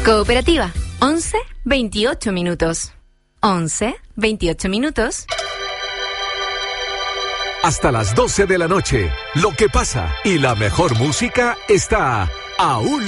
Cooperativa, 11, 28 minutos. 11, 28 minutos. Hasta las 12 de la noche, lo que pasa y la mejor música está aún